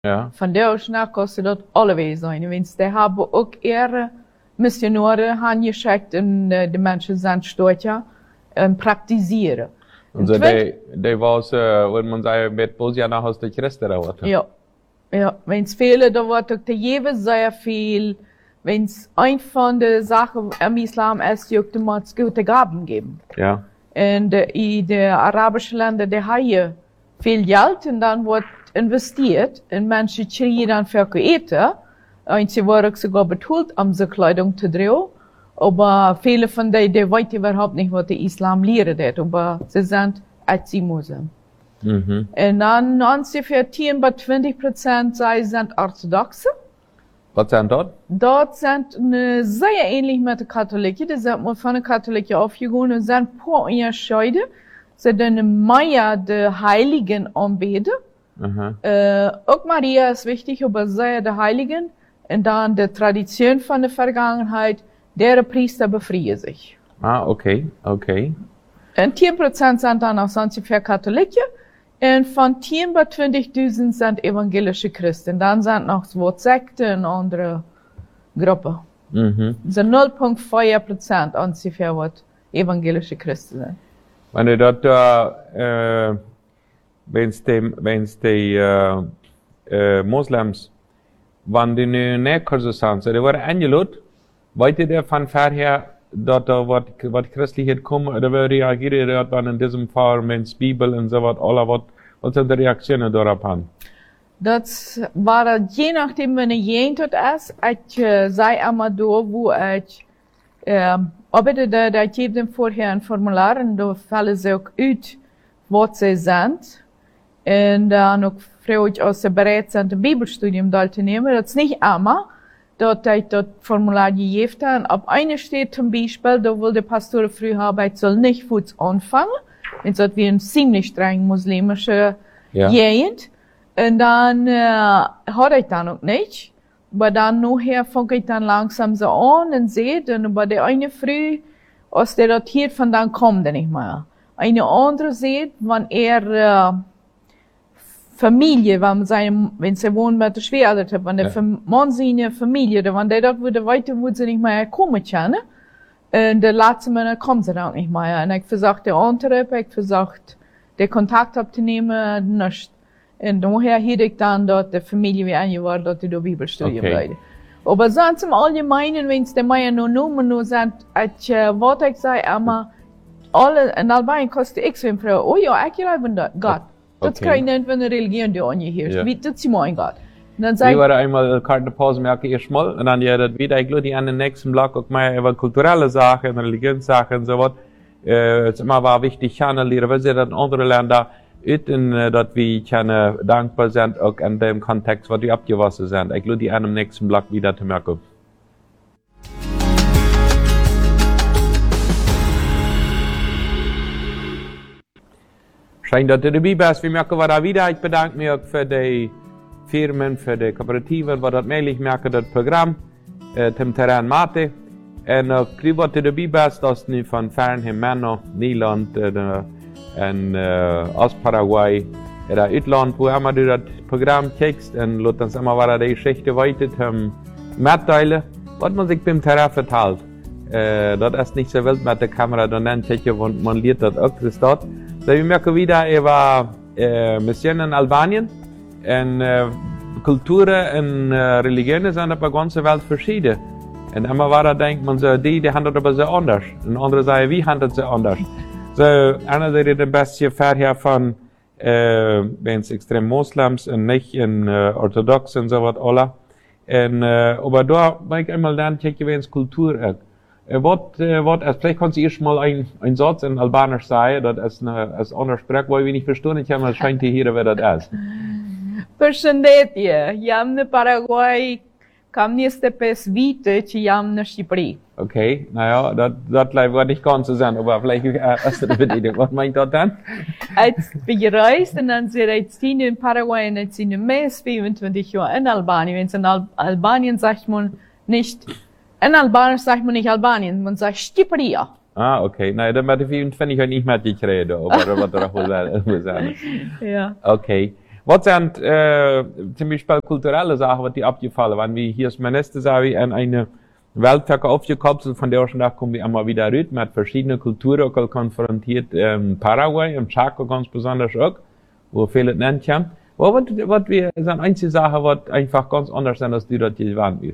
Ja. Van der Snach kostet dat allebei zijn. Wens die hebben ook ihre Missionare aangeschickt en de mensen zijn stootja en praktiseren. Und so, die was, wenn man sagt, mit Bosnia aus der Christen da. Ja. Ja, wenn's viele, da wird auch der sehr viel, wenn's ein von der Sachen im Islam ist, die man gute Gaben geben. Ja. Und in den arabischen Ländern, die haben viel Geld und dann wird investiert und Menschen kriegen dann für eten. Und sie werden sogar betont, um sie Kleidung zu drehen. Aber viele von denen, die wissen überhaupt nicht, was der Islam lehrt, aber sie sind Muslim. Mhm. Und dann ungefähr 10-20% sind Orthodoxe. Was sind dort? Dort sind sehr ähnlich mit den Katholiken. Die sind mal von den Katholiken aufgegangen und sind ein paar Unterschiede. Sie sind mehr die Heiligen anbeten. Auch Maria ist wichtig, aber sehr die Heiligen. Und dann die Tradition von der Vergangenheit, deren Priester befreien sich. Ah, okay, okay. Und 10% sind dann auch sonst für Katholiken. Und von 10-20.000 sind evangelische Christen. Dann sind noch so Sekten und andere Gruppen. Mhm. So 0,4% ungefähr, was evangelische Christen sind. Wenn du dort wenn's die Moslems, wenn die näher sind, so die waren eingeladen, weiter der von vorher, dort was Christliches kommen, oder wie reagieren die dort in diesem Fall, wenn's Bibel und so was, alle was sind die Reaktionen darauf an? Das war je nachdem, wenn ich tot ist, ich sei immer da, wo ich arbeite, da ich gebe dem vorher ein Formular und da fallen sie auch aus, was sie sind. Und dann auch frage ich, ob sie bereit sind, ein Bibelstudium da zu nehmen. Das ist nicht immer, dort ich das Formular gegeben habe. Und ab einer steht zum Beispiel, da will der Pastor früh haben, ich soll nicht Fuß anfangen. Jetzt hat wir eine ziemlich streng muslimische Gegend. Und dann hatte ich dann auch nicht. Aber dann nachher fange ich dann langsam so an und sehe, und bei der eine früh, als der dort hier von dann kommt er nicht mehr. Eine andere sieht, wenn Familie, wenn sie wohnen mit der Schwiegereltern, wenn der Mann seine Familie, wenn der dort würde weiter, würde sie nicht mehr kommen können. Und der letzte Monat kommt sie dann nicht mehr. Und ich versucht der andere, ich versucht, den Kontakt abzunehmen, nicht. Und daher hätte ich dann dort die Familie wie eingewahrt, dort die Bibelstudium leiden. Aber sonst im Allgemeinen, wenn es die Meier nur sind, was ich sage immer, alle, in Albanien kostet ich so Frau, oh ja, ich glaube Gott. Das kann ich nicht, wenn eine Religion die angehört. Wie, das ist mein Gott. Ich war einmal Karte Pause merke ich mal, und dann ja, das wieder, ich glaube, die an den nächsten Block auch mal über kulturelle Sachen, Religionssachen und so was. Es immer war wichtig, lernen, weil sie dann andere Länder, dass wir dankbar sind, auch in dem Kontext, was die abgewaschen sind. Ich glaube, die an dem nächsten Block wieder zu merken. Schön, dass du dabei bist. Wir merken da wieder. Ich bedanke mich auch für die Firmen, für die Kooperativen, die das möglich machen, das Programm, zum Terrain Mate. Und auch, dass du dabei bist, dass du von Fernhem, Männer, Niederland, und aus Paraguay, oder Utland, wo immer du das Programm kriegst, und lässt uns immer wieder die Geschichte weiter mitteilen, was man sich beim Terrain verteilt. Das ist nicht so wild mit der Kamera, dann checken, und man lernt das auch, das dort. So, wir merken wieder über Missionen in Albanien, und Kulturen und Religionen sind auf der ganzen Welt verschieden. Und immer wieder denkt man so, die handelt aber so anders. Und andere sagen, wie handelt sie anders? So, einerseits den besten Verkehr von, wenn es extrem Moslems und nicht in Orthodox und so was alle. Und, aber da, wenn ich einmal dann checke, wenn es Kultur ist. Vielleicht kannst du erst mal ein Satz in Albanisch sagen, das ist eine andere Sprache, weil wir nicht verstehen, ich habe scheint hier, wer das ist. Përshëndetje, jam në Paraguay, kam 25 vite që jam në Shqipëri. Okay, naja, das war nicht ganz so sein, aber vielleicht hast du eine Idee. Was meint das dann? Ich bin gereist und dann sind ich in Paraguay und ich bin mehr als 25 Jahre in Albanien. Wenn es in Albanien sagt man nicht, in Albanisch sagt man nicht Albanien, man sagt Shqipëri. Ah, okay. Nein, dann finde ich nicht mehr die Rede, aber was da wohl sagen. Ja. Okay. Was sind zum Beispiel kulturelle Sachen, was die abgefallen waren? Wie hier ist mein nächstes Jahr an eine Weltwerke aufgekapselt, von der Tag kommen wir immer wieder rüber, mit verschiedenen Kulturen konfrontiert, Paraguay, im Chaco ganz besonders auch, wo viele nennt haben. Was sind einzige Sachen, was einfach ganz anders sind, als du dort gewandt bist?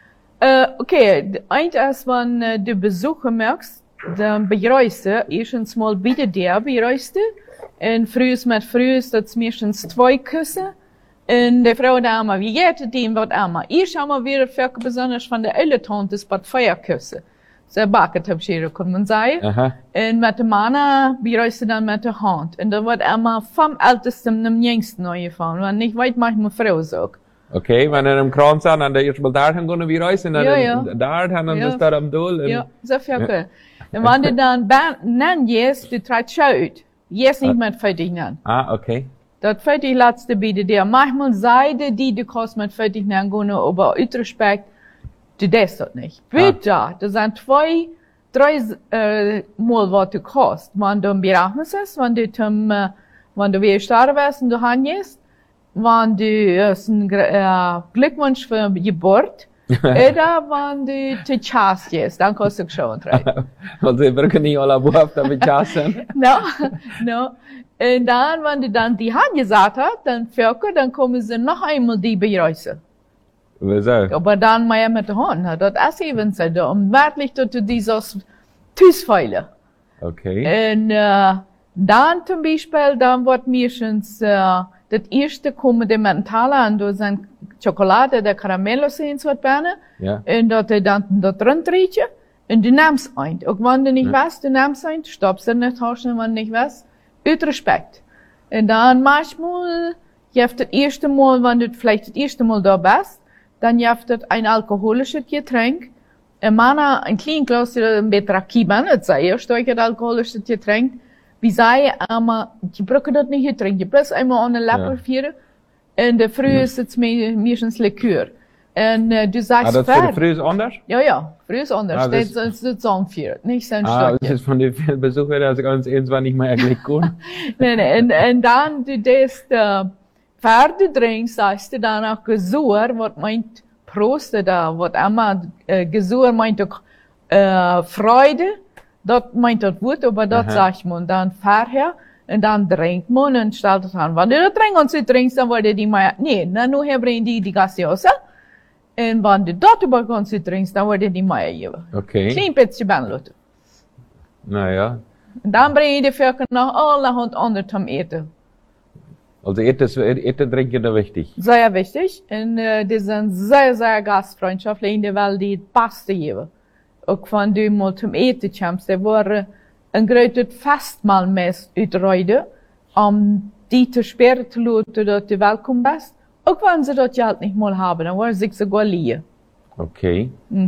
Okay, eins ist, wenn du Besucher merkst, dann bereist du, erstens mal bitte der bereist du, und frühs mit frühs, das ist meistens 2 Küsse. Und die Frau da immer, wie geht es ihm, was immer. Ich habe mal wieder für besonders von der Eltern, das bei 2 Küsse. Sehr backen, kann man sagen. Aha. Und mit der Mann bereist du dann mit der Hand. Und da wird immer vom Ältesten zum Jüngsten angefangen. Wenn nicht weit, macht meine Frau so. Okay, wenn er im Kranz sind, dann erst mal da gehen wir reisen, dann Ja. da, dann ist da am Doel. Ja, so viel gut. Und wenn du dann nennen gehst, du trittst out. Jetzt nicht mit fertig nennen. Ah, okay. Das fertig letzte bitte dir. Manchmal seide die, du kannst mit fertig nennen gehen, aber aus Respekt, du darfst das nicht. Bitte, das sind 2, 3 Mal, was du kostet. Wenn du im Bereich ist, wenn du wieder sterben wirst und du hingehst, wenn du ein Glückwunsch für die Geburt, oder wenn du zu Chas gehst, dann kannst du schon rein. Also, wir können nicht alle Buch damit jassen. No. Und dann, wenn du dann die Hand gesagt hast, dann kommen sie noch einmal die bereisen. Wieso? Aber dann mehr mit der Hand, das ist eben so, um wirklich, dass du dieses Tüßfeilen. Okay. Und dann zum Beispiel, dann wird meistens das erste kommen die Mentale an, da sind Schokolade, der Karamellos in so etwas, Ja. und dat du dann da drin riechen, und du nimmst ein. Auch wenn du nicht weißt, du nimmst ein, stoppst du nicht Taschen, wenn du nicht weißt, aus Respekt. Und dann manchmal, das erste Mal, wenn du vielleicht das erste Mal da bist, dann das ein alkoholisches Getränk, ein kleines Glas, ein bisschen Kiban, das ist das erste alkoholisches Getränk, wie sei aber, die brauchen das nicht trinken, die bloß einmal an den Lapper führen, und der Früh ist es meistens Likör. Und du sagst, das für die Früh ist anders? Ja, Früh ist anders, das ist so viel, nicht so ein Stückchen. Das ist von den vielen Besuchern, dass ich ganz irgendwann nicht mehr eigentlich gut. Und dann, du das, Pferdedrink, sagst du dann auch Gesur, was meint Prost, da, was immer, Gesur meint auch, Freude. Das meint das Wort, aber das sagt man dann vorher, und dann trinkt man und stellt es an. Wenn du das trinkst und du trinkst, dann wollte die mal, nee, dann nur bringen die Gaseosa. Und wenn du das überkommst und trinkst, dann wollte die mal geben. Okay. Klein bisschen Benlotte. Naja. Und dann bringen die Völker noch allerhand andere zum Eten. Also Eten trinken ist wichtig. Sehr wichtig. Und die sind sehr, sehr gastfreundschaftlich, weil die Paste geben. Auch wenn du mal zum Eten kommst, der war ein großes Festmahl mit uitreiden, die zu sperren zu lassen, dass du willkommen bist. Auch wenn sie das Geld nicht mal haben, dann wollen sie sich sogar liehen. Okay.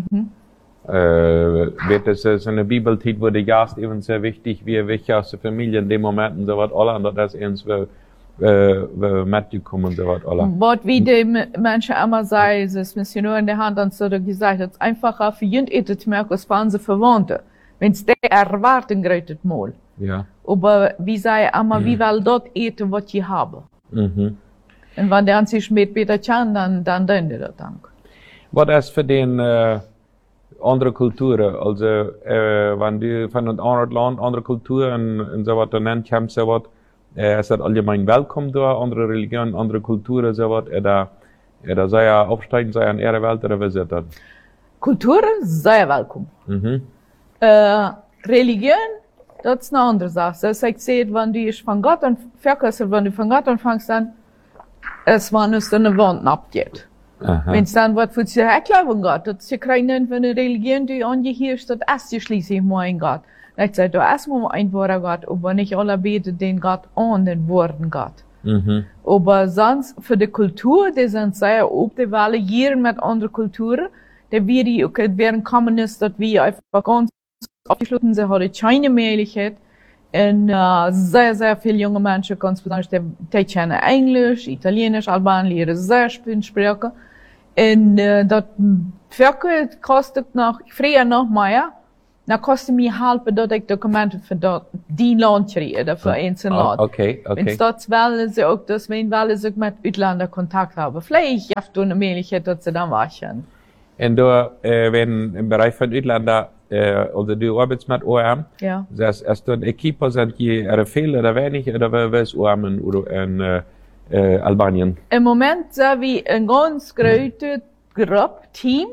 Wird es so eine Bibeltit, wo der Gast eben sehr wichtig, wie wichtig aus der Familie in dem Moment und so was alle, und das ist uns, mitgekommen und so was alle. Was wie die Menschen immer sagen, das Missionar in der Hand, dann so gesagt, es ist einfacher für jeden Eten zu merken, was waren sie Verwandte. Wenn's der erwarten, greitet mal. Ja. Aber wie sei immer, wie will dort eten, was ich habe. Und wenn der sich mit Peter kann, dann tun die das dann. Was ist für den, andere Kulturen, also, wenn du von einem anderen Land, andere Kulturen und so was da nennt, kommst so was, ist das allgemein willkommen da, andere Religionen, andere Kulturen, so was, da sei ja aufsteigen, sei an ihre Welt, oder was ist das? Kulturen, sehr willkommen. Religion, das ist eine andere Sache. Das heißt, wenn du von Gott wenn du von Gott anfängst, dann, es war nur so eine Wand abgeht. Wenn es dann wird, für sich erklärt von Gott, das ist ja keine Religion, die angehirrscht, das ist ja schließlich mal ein Gott. Ich sage, da ist mal ein wahrer Gott, aber nicht alle beten den Gott an, den wahren Gott. Aber sonst, für die Kultur, die sind sehr oben, weil hier mit anderen Kulturen, der wären Kommunisten, dass wir einfach ganz abgeschlossen sind, haben keine Möglichkeit. Und sehr, sehr viele junge Menschen, ganz besonders, die kennen Englisch, Italienisch, Albanisch, lernen sehr viele Sprachen. Und das Völker kostet früher noch mehr. dan kost het me helpen dat ik documenten voor die land krijg, voor eens een land. Okay. En dat wel ze ook, dus wenn wel eens ook met uitlander contact hebben. Vielleicht heeft een mogelijkheid dat ze dan waschen. En door, wenn im Bereich von Utländer, also du arbeitest mit OM, Ja. das ist ein Equipe, sind die viel oder wenig, oder wer ist OM in Albanien? Im Moment zijn we een ganz grote groep, team,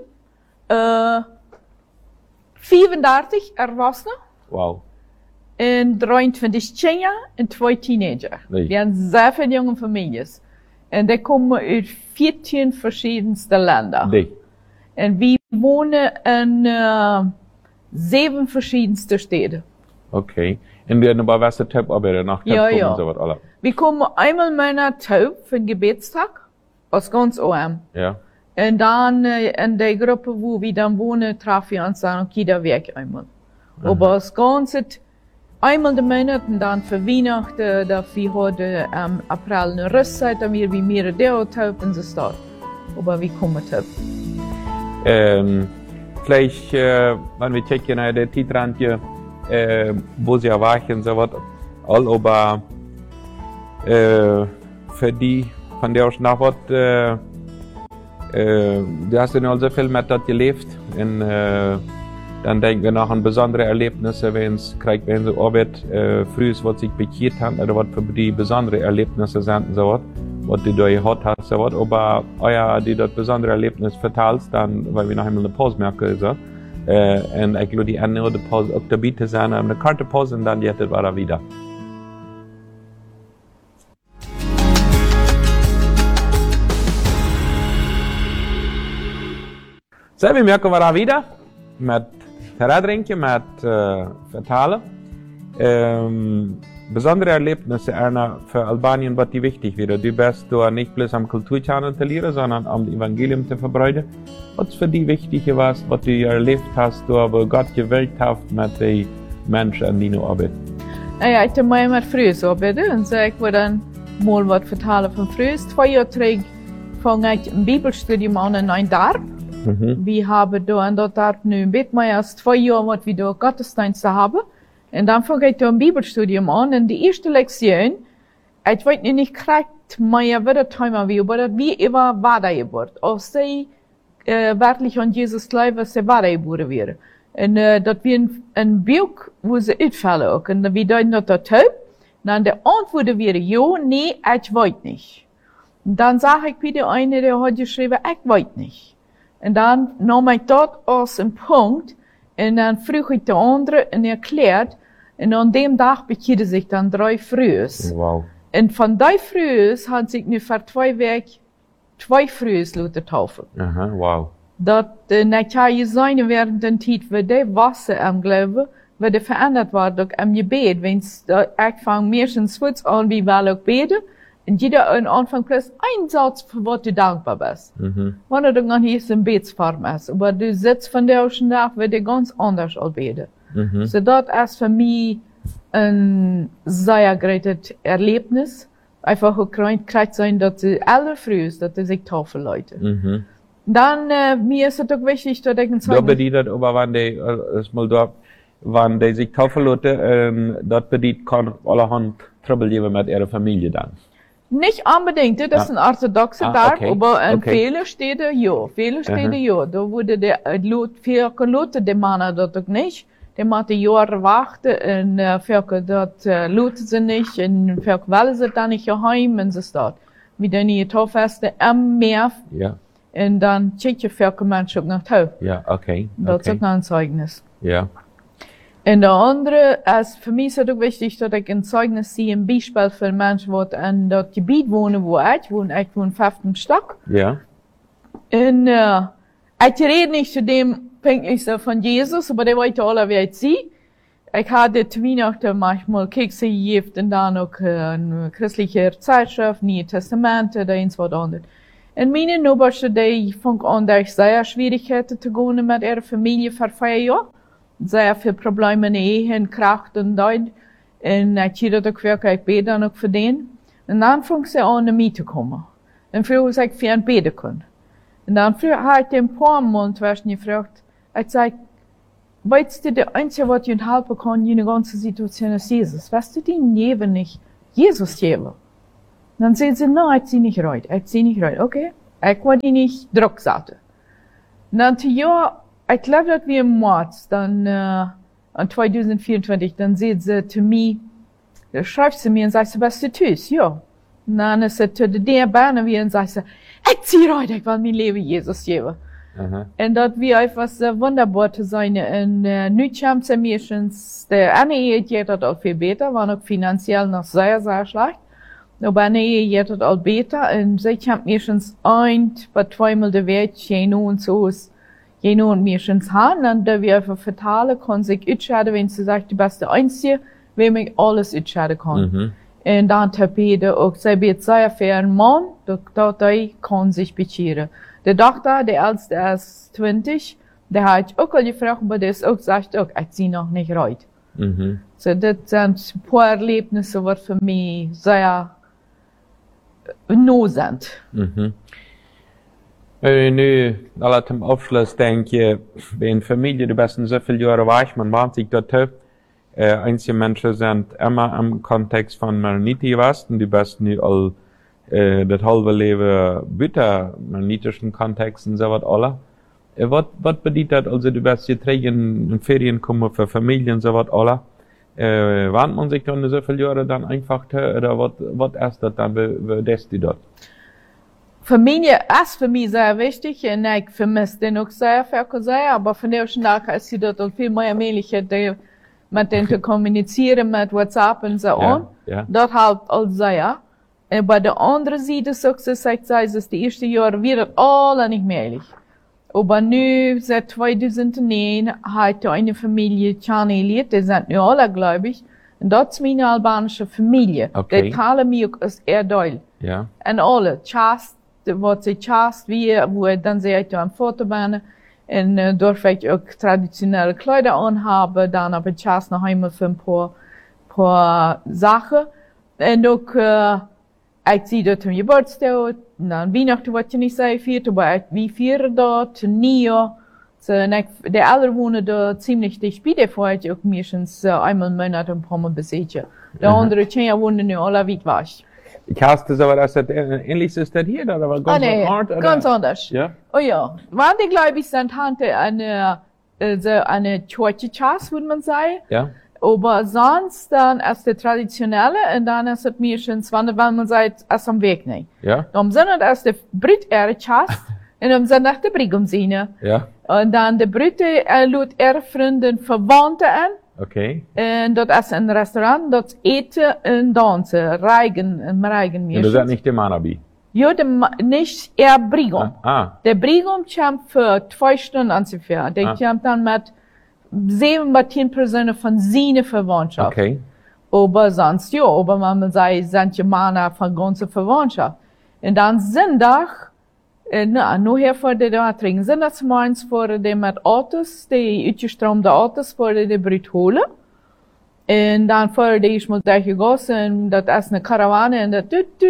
34 Erwachsenen. Wow. En 23 Kinderen en 2 teenagers. Nee. Die zijn sehr viele jonge families. En die komen uit 14 verschillende landen. Nee. En we wonen in 7 verschillende steden. Okay. En du aber was der Typ arbeiten nach Ja, Typ ja. so was alle. We komen eenmaal met Taub voor een Gebetstag. Als ganz OM. Ja. En dan in die groepen waar we dan wonen, treffen we ons dan ook jeder week eenmaal. Aber als ganze einmal de Monat und dann für Weihnachten, da wir heute April eine Rüstzeit, dann wir wie mehrere Deo in der Stadt. Aber wie kommen wir Vielleicht, wenn wir checken, der Titrandje, wo sie erwachen, so was, all, aber für die, von der aus nach was, du hast ja so viel mit das gelebt, und dann denken wir noch an besondere Erlebnisse, wenn sie Arbeit, früh was sich bekehrt haben, oder was für die besondere Erlebnisse sind, so was du da gehabt hast, so was, aber die das besondere Erlebnis verteilst, dann, weil wir noch einmal eine Pause merken, so, und ich glaube, die andere Pause auch dabei zu sein, eine Karte Pause, und dann jetzt war er wieder. So, wir merken wir wieder mit Terradrinken, mit Vertalen. Besondere Erlebnisse für Albanien, was die wichtig wäre. Du bist da nicht bloß am Kulturchannel zu lehren, sondern am Evangelium zu verbreiten. Was für die wichtig war, was du erlebt hast, wo Gott gewählt hat mit den Menschen, an denen du arbeitest? Naja, ich habe mal mit Frühs arbeiten und so, ich wollte dann mal was vertalen von Frühs. 2 Jahre zurück fange ich ein Bibelstudium an in ein Dorf. Wir haben da in dat Dorf nu ein bisschen mehr als 2 Jahre, was wir da Gottesdienste haben. Und dann fange ich da ein Bibelstudium an. Und die erste Lektion, ich weiß nicht korrekt mehr, wie das Thema war, aber das wie immer weitergebracht. Als sie wirklich an Jesus glauben, sie weitergeboren werden. Und das wir ein Buch, wo sie uitvallen auch. Und wir deuten das taub. Dann die Antwort wäre, ja, nee, ich weiß nicht. Und dann sage ich wieder eine, der hat geschrieben, ich weiß nicht. Und dann nahm ich das als ein Punkt, und dann frug ich de andere und erklärt, und an dem Tag bekehrte sich dann 3 Frühs. Wow. Und von 3 Frühs hat sich nu für 2 Wochen 2 Frühs laten taufen. Aha, wow. Dat net ja je zijn während der Zeit, wo die Wasser am Glauben, wo die verändert war durch am Gebet, wenn's ich fang meistens kurz an, wie wir auch beten, und jeder an Anfang plus ein Satz, für was du dankbar bist. Wenn du dann hier in Betsform ist, aber du sitzt von der ersten Tag, wo du ganz anders al beten. So das ist für mich ein sehr großes Erlebnis. Einfach gekriegt sein, dass sie alle früh ist, dass sie sich taufen Leute. Dann, mir ist es auch wichtig, dass ich ein Zeugnis... Das bedeutet aber, wenn die sich taufen lassen, das bedeutet, kann allerhand Trouble geben mit ihrer Familie dann. Nicht unbedingt, das ist ein orthodoxer Tag, okay. aber in vielen Städten ja. Viele Städte ja. Da wurde der Leute, die Männer das auch nicht. Die mussten Jahre warten und viele das lassen sie nicht und viele wollen sie dann nicht heim und so dort. Wie dann die Taufeste am Meer. Ja. Und dann schicken viele Menschen auch nach Hause. Ja, okay. Das ist auch noch ein Zeugnis. Ja. Und der andere, für mich ist es auch wichtig, dass ich ein Zeugnis sehe, ein Beispiel für Menschen, die in das Gebiet wohnen, wo ich wohne. Ich wohne 5. Stock. Ja. Und ich rede nicht zu dem pünktlich so von Jesus, aber der wollte alle wie ich sie. Ich hatte zu Weihnachten manchmal Kekse gegeben und dann auch eine christliche Zeitschrift, Neue Testamente, da eins was anderes. Und meine Nachbarn, die fangen an, dass ich sehr Schwierigkeiten zu gehen mit ihrer Familie vor 4 Jahren. Sehr viele Probleme in der Ehe, Kraft und dort. Und ich habe das wirklich, ich bete dann auch für den. Und dann fangen sie an, in mich zu kommen. Und früher habe ich für ihn beten können. Und dann habe ich den paar Mal gefragt, ich sage, weißt du, der Einzige, was ihnen helfen kann in der ganzen Situation ist Jesus. Weißt du, die nehmen nicht Jesus geben. Dann sagen sie, nein, ich zieh nicht rein, okay? Ich will die nicht Druck setzen. Dann, ja, ich glaube, dass wir im März, dann, an 2024, dann sagt sie zu mir, dann schreibt sie mir und sagt, was du tust, ja. Und dann ist sie zu der Bahn wie und sagt sie, ich zieh rein, ich will mein Leben Jesus geben. Und das wie einfach so wunderbar zu sein. Und nu kommt sie mir schon, der eine Ehe geht das auch viel besser, war noch finanziell noch sehr, sehr schlecht. Aber eine Ehe geht das auch besser. Und sie kommt mir schon bei zweimal der Welt, Jeno und so ist, Jeno und mir schon haben. Und da wir einfach vertalen, kann sich entscheiden, wenn sie sagt, du bist der Einzige, wem ich alles entscheiden kann. Und dann tapete auch, sie wird sehr für einen Mann, der kann sich bekehren. Der Doktor, der Älteste ist 20, der hat auch all gefragt, aber der ist auch gesagt, ich zieh noch nicht rein. So, das sind ein paar Erlebnisse, die für mich sehr neu sind. Wenn ich nu alle zum Abschluss denke, wenn Familie die besten so viele Jahre weich, man warnt sich dort, einige Menschen sind immer im Kontext von Maroniti Westen, die besten nu all das halbe Leben bitter maronitischen Kontexten so was alle. Was bedeutet also, du bist hier in Ferien kommen für Familien so was alle? Warnt man sich dann so viele Jahre dann einfach, oder was ist das dann, das die dort? Familie ist für mich sehr wichtig, und ich vermisse den auch sehr, aber von der Tag ist sie dort auch viel mehr Möglichkeit, mit denen zu kommunizieren, mit WhatsApp und so on. Das hilft alles sehr. Und bei der anderen Seite, so gesagt, ist die ersten Jahre wird das alle nicht möglich. Aber nu, seit 2009, hat eine Familie Chaneliert, die sind nu alle, glaube ich, und das ist meine albanische Familie. Okay. Die teilen mich auch als Erdöl. Ja. Und alle, Chast, was sie Chast, wo dann sehe ich am Fotobahn, und dort werde ich auch traditionelle Kleider anhaben, dann aber Chast noch einmal für ein paar Sachen. Und auch, ich sehe dort am Geburtstag, dann Weihnachten, was ich nicht sehr feiert, aber wir feiern dort, Neujahr. So, der alle wohnen da ziemlich dicht bei, davor ich auch meistens einmal im Monat ein paar Mal besuchen. Der andere Kinder wohnen nur alle weit weg. Ich hasse das, aber das ist ähnlich ist das hier, oder war ganz anders? Ganz anders. Ja? Oh ja. Wann die, glaube ich, sind Tante eine Church, würde man sagen. Ja. Aber sonst, dann ist der traditionelle, und dann ist es meistens, wenn man sagt, ist am Weg nicht. Ja. Dann sind es erst der Brit Chast, und dann sind es die Brigumsine. Ja. Und dann der Brite lud Freunde und Verwandte an. Okay. Und das ist ein Restaurant, das eten und dansen, reigen Und das ist nicht der Manabi? Ja, nicht eher Brigum. Der Brigum kommt für 2 Stunden ungefähr. Der kommt dann mit 7 bis 10% von seiner Verwandtschaft. Okay. Aber sonst, ja, aber man sagt, sind ja Männer von ganzer Verwandtschaft. Und dann Sonntag, nur hier vor der trinken Sonntagsmorgens vor dem mit Autos, die uitgestromde Autos vor der Brut holen. Und dann vor der ich muss durchgegossen, das ist eine Karawane, und das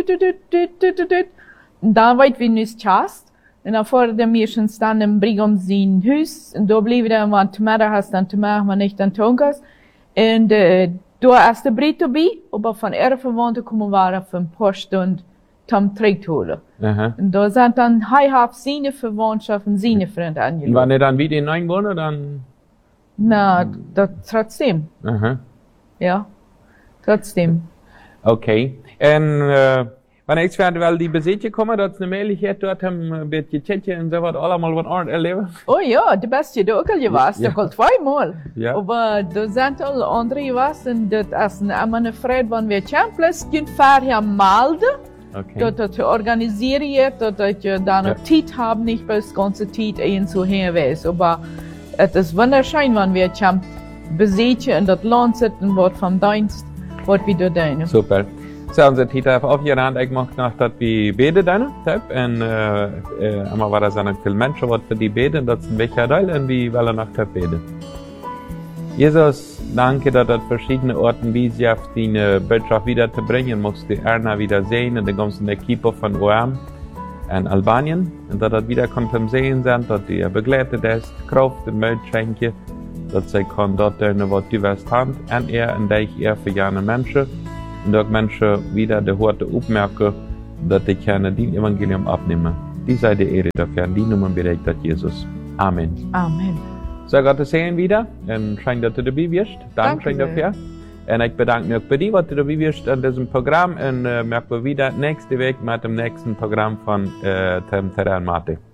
und dann weit wie nicht Chast. Und dann vor der meistens dann im Brigum sein Haus, und da blieb dann, wenn du mehr hast, dann machen wir nicht dann Tonkas. Und, da ist der Brut dabei, aber von ihrer Verwandten kommen wir für ein paar Stunden zum Trick holen. Und da sind dann heimhaft seine Verwandtschaften, seine Freunde angelegt. Und wenn er dann wieder hineinwohnt, dann? Na, das trotzdem. Ja, trotzdem. Okay. Und, wenn ich werde, weil die Besucher kommen, dass eine Möglichkeit dort ein bisschen Tschechien und so was, allemal was Ort erleben? Oh ja, du bist ja da auch gewesen, da kommt 2-mal. Ja. Aber da sind alle andere gewesen, und das ist immer eine Freude, wenn wir Champions gehen, fahren melden. Okay. Dat te organiseren, dat je dan ook tijd hebt, niet bij de ganze tijd en zo heen wees. Maar het is wunderschön, wenn wir champ besetzen in dat land zitten, wat van dienst, wat we daar doen. Super. So, unser Tita auf aufgerand, ich mach noch, dass wir beten deine, und, einmal war das eine viel Menschen, was für die beten, das ist ein welcher Teil, und wir wollen noch beten. Jesus, danke, dass das verschiedene Orten, wie sie auf deine Botschaft wieder zu bringen, musst du Erna wieder sehen und die ganzen Equipe von OM in Albanien. Und dass das wieder kommt zum Sehen sind, dass du begleitet hast, Kraft und Mut schenke. dat zij kan dat doen wat du wirst hand en en dich für jene Menschen und auch Menschen wieder die Horte aufmerken, dass die gerne dein Evangelium abnehmen. Die sei die Ehre dafür, die Nummer bereit, dass Jesus. Amen. Amen. So, Gott sehen wieder, und schön, dass du dabei bist. Danke dafür. Und ich bedanke mich auch bei dir, dass du dabei bist an diesem Programm und merken wir wieder nächste Woche mit dem nächsten Programm von Terran Mate.